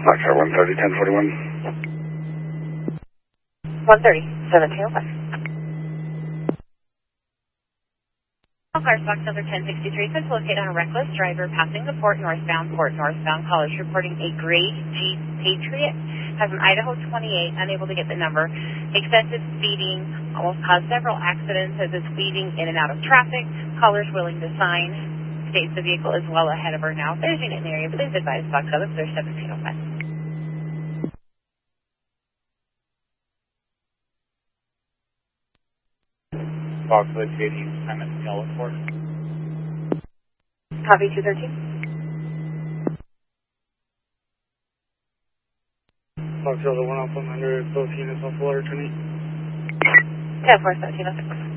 Foxtrot 130, 1041. 130, 1705. Car Fox number 1063 says located on a reckless driver passing the port northbound. Callers reporting a gray Jeep Patriot has an Idaho 28, unable to get the number. Excessive speeding almost caused several accidents as it's weaving in and out of traffic. Callers willing to sign states the vehicle is well ahead of her now. If there's a unit in the area, please advise Fox 7, there's 1705. Fox 218, I'm at Yellow Port. Copy 213. Fox 1 Alpha 900, both units on full order 20. 10-4, 1706.